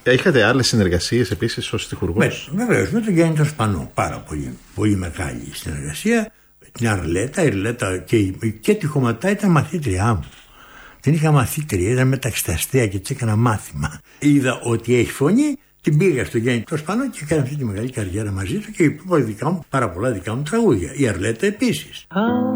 Είχατε άλλες συνεργασίες επίσης ως στιχουργός? Βεβαίως, με τον Γιάννη τον Σπανό. Πάρα πολύ μεγάλη συνεργασία. Την Αρλέτα, η Αρλέτα και τη Χωματά ήταν μαθήτριά μου. Την είχα μαθήτρια, ήταν μεταξυταστέα και της έκανα μάθημα. Είδα ότι έχει φωνή, την πήγα στο Γιάννη τον Σπανό και έκανα αυτή τη μεγάλη καριέρα μαζί του και είπα πάρα πολλά δικά μου τραγούδια. Η Αρλέτα επίσης.